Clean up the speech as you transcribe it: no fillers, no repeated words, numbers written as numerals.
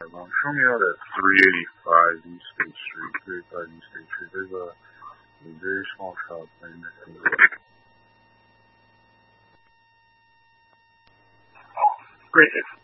Show me out at 385 East State Street. 385 East State Street. There's a very small shop right next to it. Great.